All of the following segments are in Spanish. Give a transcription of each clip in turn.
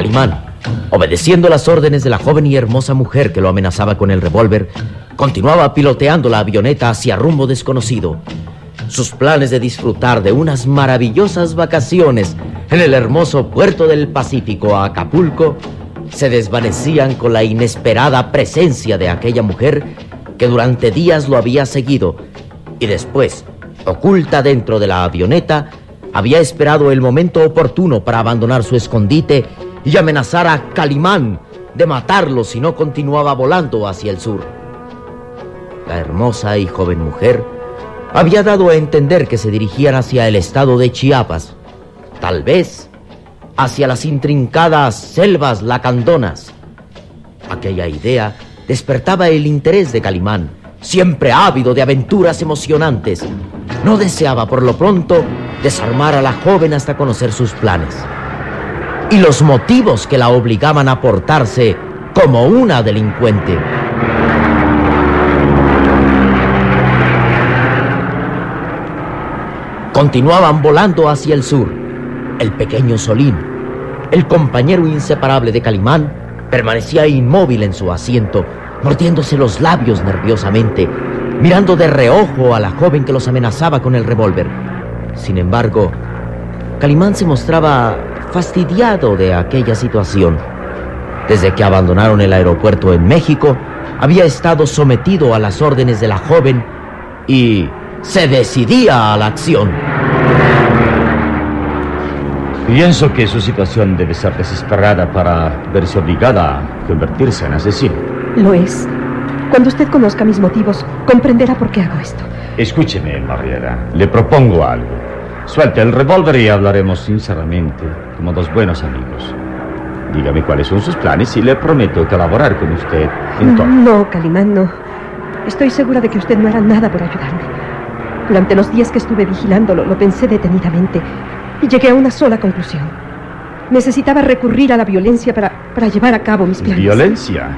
Calimán, obedeciendo las órdenes de la joven y hermosa mujer que lo amenazaba con el revólver, continuaba piloteando la avioneta hacia rumbo desconocido. Sus planes de disfrutar de unas maravillosas vacaciones en el hermoso puerto del Pacífico, Acapulco, se desvanecían con la inesperada presencia de aquella mujer que durante días lo había seguido y después, oculta dentro de la avioneta, había esperado el momento oportuno para abandonar su escondite y amenazar a Calimán de matarlo si no continuaba volando hacia el sur. La hermosa y joven mujer había dado a entender que se dirigían hacia el estado de Chiapas, tal vez hacia las intrincadas selvas lacandonas. Aquella idea despertaba el interés de Calimán, siempre ávido de aventuras emocionantes. No deseaba por lo pronto desarmar a la joven hasta conocer sus planes y los motivos que la obligaban a portarse como una delincuente. Continuaban volando hacia el sur. El pequeño Solín, el compañero inseparable de Calimán, permanecía inmóvil en su asiento, mordiéndose los labios nerviosamente, mirando de reojo a la joven que los amenazaba con el revólver. Sin embargo, Calimán se mostraba fastidiado de aquella situación. Desde que abandonaron el aeropuerto en México, había estado sometido a las órdenes de la joven y se decidía a la acción. Pienso que su situación debe ser desesperada para verse obligada a convertirse en asesino. Lo es. Cuando usted conozca mis motivos, comprenderá por qué hago esto. Escúcheme, Mariela. Le propongo algo. Suelte el revólver y hablaremos sinceramente, como dos buenos amigos. Dígame cuáles son sus planes y le prometo colaborar con usted en todo. No, Calimán, no. Estoy segura de que usted no hará nada por ayudarme. Durante los días que estuve vigilándolo, lo pensé detenidamente y llegué a una sola conclusión. Necesitaba recurrir a la violencia para llevar a cabo mis planes. ¿Violencia?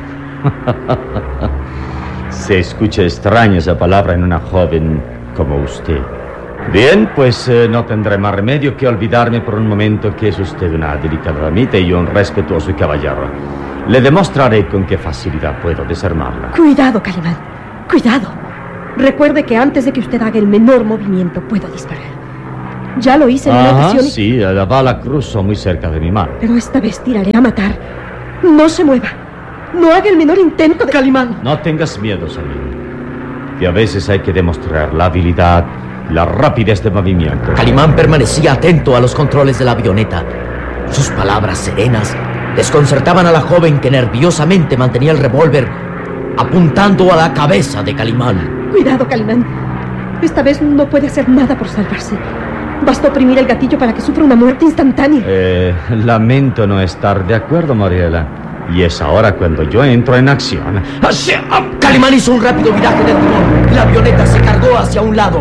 Se escucha extraña esa palabra en una joven como usted. Bien, pues no tendré más remedio que olvidarme por un momento que es usted una delicada damita y un respetuoso caballero. Le demostraré con qué facilidad puedo desarmarla. Cuidado, Calimán, cuidado. Recuerde que antes de que usted haga el menor movimiento, puedo disparar. Ya lo hice en una ocasión y... Sí, la bala cruzó muy cerca de mi mano. Pero esta vez tiraré a matar. No se mueva. No haga el menor intento de... Calimán. No tengas miedo, Solín. Que a veces hay que demostrar la habilidad y la rapidez de movimiento. Calimán permanecía atento a los controles de la avioneta. Sus palabras serenas desconcertaban a la joven que nerviosamente mantenía el revólver apuntando a la cabeza de Calimán. Cuidado, Calimán. Esta vez no puede hacer nada por salvarse. Basta oprimir el gatillo para que sufra una muerte instantánea. Lamento no estar de acuerdo, Mariela. Y es ahora cuando yo entro en acción. Calimán hizo un rápido viraje del timón y la avioneta se cargó hacia un lado.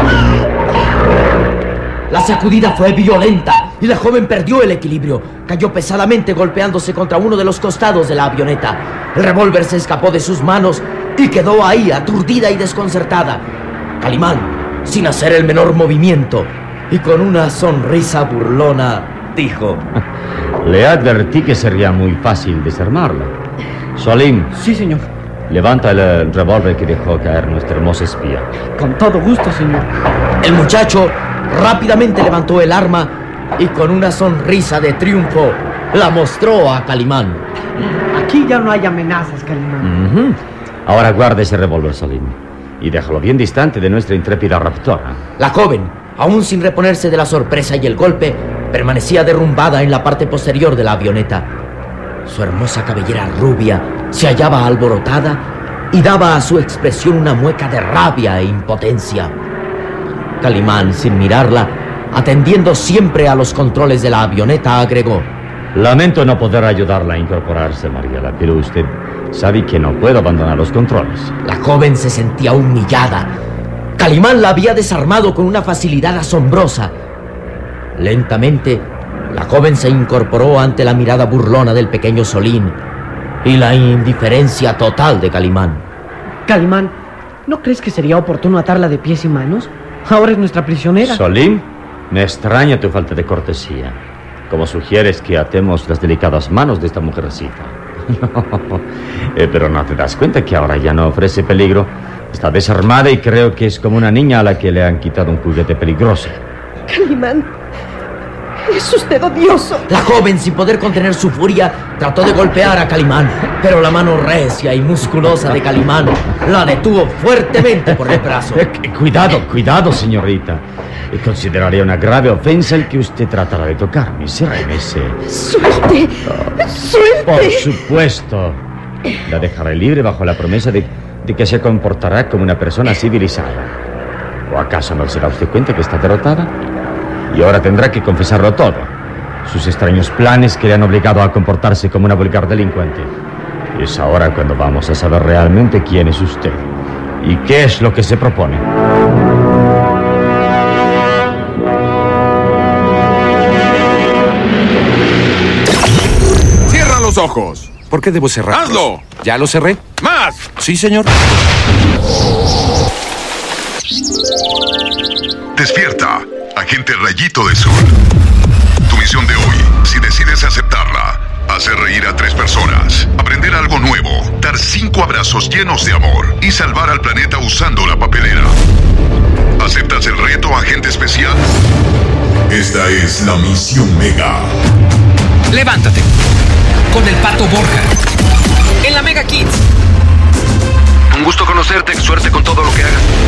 La sacudida fue violenta y la joven perdió el equilibrio. Cayó pesadamente golpeándose contra uno de los costados de la avioneta. El revólver se escapó de sus manos y quedó ahí, aturdida y desconcertada. Calimán, sin hacer el menor movimiento y con una sonrisa burlona, dijo: Le advertí que sería muy fácil desarmarla. Solín. Sí, señor. Levanta el revólver que dejó caer nuestra hermosa espía. Con todo gusto, señor. El muchacho rápidamente levantó el arma y con una sonrisa de triunfo la mostró a Calimán. Aquí ya no hay amenazas, Calimán. Ahora guarda ese revólver, Solín, y déjalo bien distante de nuestra intrépida raptora. La joven, aún sin reponerse de la sorpresa y el golpe, permanecía derrumbada en la parte posterior de la avioneta. Su hermosa cabellera rubia se hallaba alborotada y daba a su expresión una mueca de rabia e impotencia. Calimán, sin mirarla, atendiendo siempre a los controles de la avioneta, agregó: Lamento no poder ayudarla a incorporarse, Mariela, pero usted sabe que no puedo abandonar los controles. La joven se sentía humillada. Calimán la había desarmado con una facilidad asombrosa. Lentamente, la joven se incorporó ante la mirada burlona del pequeño Solín y la indiferencia total de Calimán. Calimán, ¿no crees que sería oportuno atarla de pies y manos? Ahora es nuestra prisionera. Solín, me extraña tu falta de cortesía. como sugieres que atemos las delicadas manos de esta mujercita. No, pero ¿no te das cuenta que ahora ya no ofrece peligro? Está desarmada y creo que es como una niña a la que le han quitado un juguete peligroso. Calimán, es usted odioso. La joven, sin poder contener su furia, trató de golpear a Calimán, pero la mano recia y musculosa de Calimán la detuvo fuertemente por el brazo. Cuidado, señorita. Consideraría una grave ofensa el que usted tratara de tocarme. Sírvese. ¡Suelte! ¡Suelte! Por supuesto. La dejaré libre bajo la promesa de que se comportará como una persona civilizada. ¿O acaso no se da usted cuenta que está derrotada? Y ahora tendrá que confesarlo todo. Sus extraños planes que le han obligado a comportarse como una vulgar delincuente. Y es ahora cuando vamos a saber realmente quién es usted y qué es lo que se propone. Cierra los ojos. ¿Por qué debo cerrar? ¡Hazlo! ¿Ya lo cerré? ¡Más! Sí, señor. Despierta, agente Rayito del Sol. Tu misión de hoy, si decides aceptarla, hacer reír a 3 personas, aprender algo nuevo, dar 5 abrazos llenos de amor y salvar al planeta usando la papelera. ¿Aceptas el reto, agente especial? Esta es la misión Mega. Levántate. Con el Pato Borja. En la Mega Kids. Un gusto conocerte. Suerte con todo lo que hagas.